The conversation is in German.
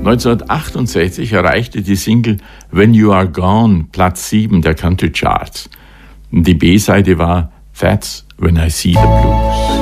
1968 erreichte die Single When You Are Gone Platz 7 der Country Charts. Die B-Seite war That's When I See the Blues.